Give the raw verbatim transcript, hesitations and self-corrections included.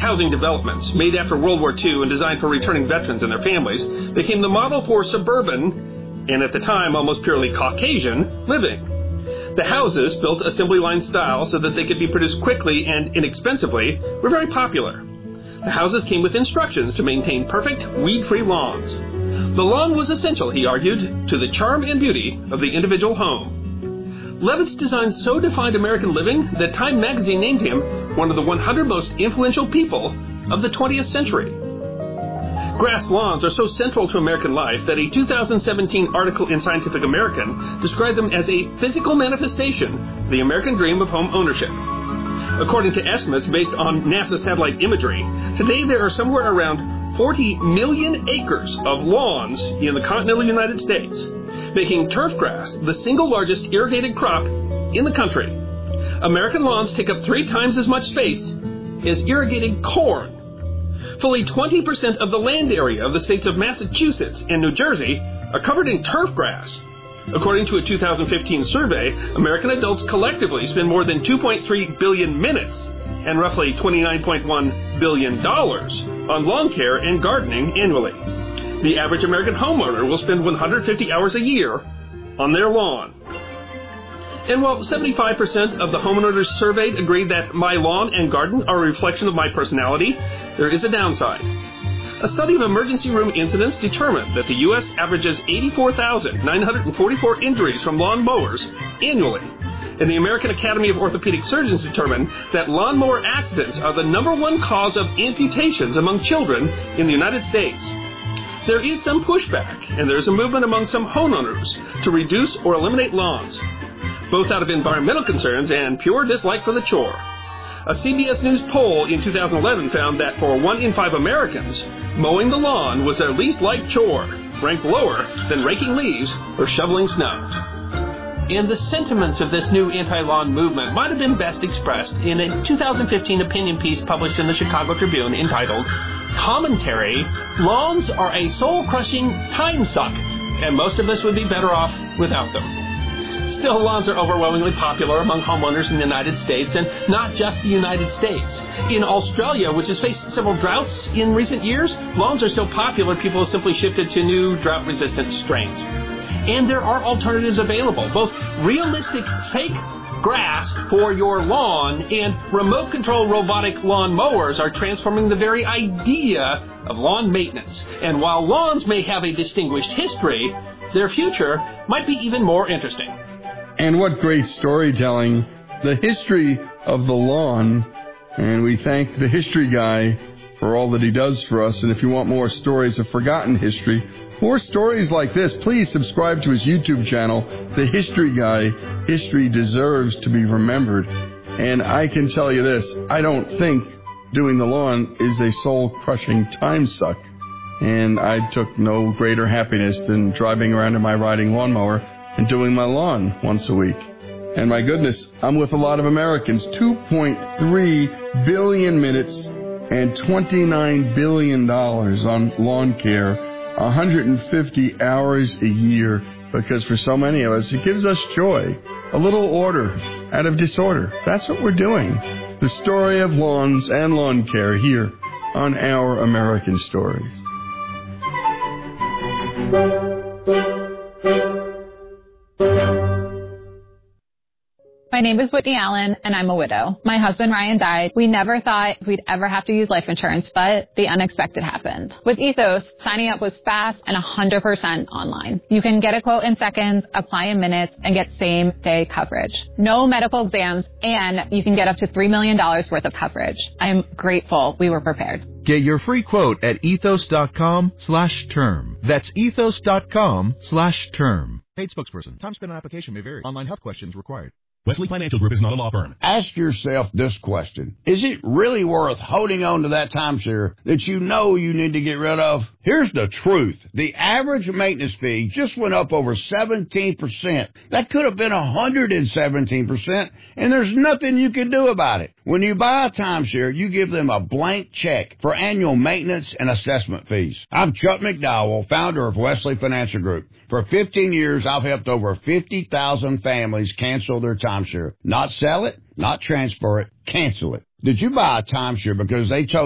housing developments, made after World War Two and designed for returning veterans and their families, became the model for suburban, and at the time almost purely Caucasian, living. The houses, built assembly line style so that they could be produced quickly and inexpensively, were very popular. The houses came with instructions to maintain perfect, weed-free lawns. The lawn was essential, he argued, to the charm and beauty of the individual home. Levitt's design so defined American living that Time magazine named him one of the one hundred most influential people of the twentieth century. Grass lawns are so central to American life that a two thousand seventeen article in Scientific American described them as a physical manifestation of the American dream of home ownership. According to estimates based on NASA satellite imagery, today there are somewhere around forty million acres of lawns in the continental United States, making turf grass the single largest irrigated crop in the country. American lawns take up three times as much space as irrigated corn. Fully twenty percent of the land area of the states of Massachusetts and New Jersey are covered in turf grass. According to a two thousand fifteen survey, American adults collectively spend more than two point three billion minutes and roughly twenty-nine point one billion dollars on lawn care and gardening annually. The average American homeowner will spend one hundred fifty hours a year on their lawn. And while seventy-five percent of the homeowners surveyed agreed that my lawn and garden are a reflection of my personality, there is a downside. A study of emergency room incidents determined that the U S averages eighty-four thousand nine hundred forty-four injuries from lawn mowers annually. And the American Academy of Orthopedic Surgeons determined that lawnmower accidents are the number one cause of amputations among children in the United States. There is some pushback, and there is a movement among some homeowners to reduce or eliminate lawns, both out of environmental concerns and pure dislike for the chore. A C B S News poll in two thousand eleven found that for one in five Americans, mowing the lawn was their least liked chore, ranked lower than raking leaves or shoveling snow. And the sentiments of this new anti-lawn movement might have been best expressed in a two thousand fifteen opinion piece published in the Chicago Tribune entitled, "Commentary, Lawns Are a Soul-Crushing Time Suck, and Most of Us Would Be Better Off Without Them." Still, lawns are overwhelmingly popular among homeowners in the United States, and not just the United States. In Australia, which has faced several droughts in recent years, lawns are so popular people have simply shifted to new drought-resistant strains. And there are alternatives available, both realistic fake grass for your lawn and remote-control robotic lawn mowers are transforming the very idea of lawn maintenance. And while lawns may have a distinguished history, their future might be even more interesting. And what great storytelling, the history of the lawn, and we thank the history guy for all that he does for us. And if you want more stories of forgotten history, more stories like this, please subscribe to his YouTube channel, The History Guy. History deserves to be remembered. And I can tell you this, I don't think doing the lawn is a soul-crushing time suck. And I took no greater happiness than driving around in my riding lawnmower and doing my lawn once a week. And my goodness, I'm with a lot of Americans. two point three billion minutes and twenty-nine billion dollars on lawn care, one hundred fifty hours a year, because for so many of us, it gives us joy. A little order out of disorder. That's what we're doing. The story of lawns and lawn care here on Our American Stories. My name is Whitney Allen, and I'm a widow. My husband, Ryan, died. We never thought we'd ever have to use life insurance, but the unexpected happened. With Ethos, signing up was fast and one hundred percent online. You can get a quote in seconds, apply in minutes, and get same-day coverage. No medical exams, and you can get up to three million dollars worth of coverage. I am grateful we were prepared. Get your free quote at ethos.com slash term. That's ethos.com slash term. Paid spokesperson. Time spent on application may vary. Online health questions required. Wesley Financial Group is not a law firm. Ask yourself this question. Is it really worth holding on to that timeshare that you know you need to get rid of? Here's the truth. The average maintenance fee just went up over seventeen percent. That could have been one hundred seventeen percent, and there's nothing you can do about it. When you buy a timeshare, you give them a blank check for annual maintenance and assessment fees. I'm Chuck McDowell, founder of Wesley Financial Group. For fifteen years, I've helped over fifty thousand families cancel their timeshare. Not sell it, not transfer it, cancel it. Did you buy a timeshare because they told